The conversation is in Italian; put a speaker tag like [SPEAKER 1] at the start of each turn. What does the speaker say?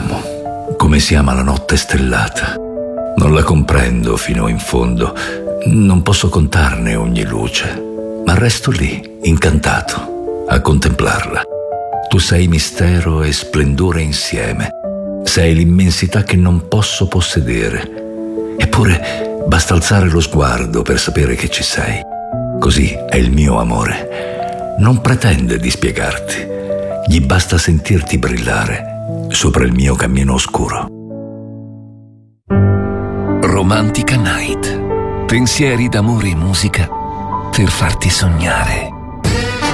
[SPEAKER 1] amo, come si ama la notte stellata. Non la comprendo fino in fondo, non posso contarne ogni luce, ma resto lì, incantato, a contemplarla. Tu sei mistero e splendore insieme, sei l'immensità che non posso possedere. Eppure basta alzare lo sguardo per sapere che ci sei. Così è il mio amore. Non pretende di spiegarti, gli basta sentirti brillare sopra il mio cammino oscuro.
[SPEAKER 2] Romantica Night. Pensieri d'amore e musica per farti sognare.